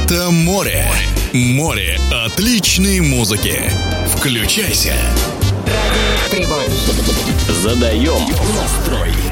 Это море. Море отличной музыки. Включайся. Радио Прибой. Задаем настрой.